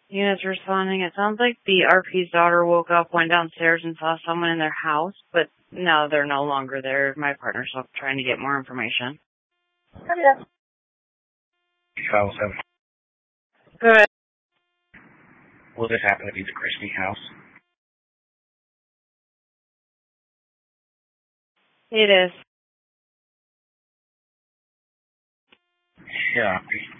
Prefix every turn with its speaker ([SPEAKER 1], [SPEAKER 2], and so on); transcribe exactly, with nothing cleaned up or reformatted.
[SPEAKER 1] Units responding. It sounds like the R P's daughter woke up, went downstairs, and saw someone in their house, but no, they're no longer there. My partner's trying to get more information.
[SPEAKER 2] Okay.
[SPEAKER 3] House.
[SPEAKER 1] Good.
[SPEAKER 3] Will this happen to be the Christie house?
[SPEAKER 1] It is.
[SPEAKER 3] Yeah.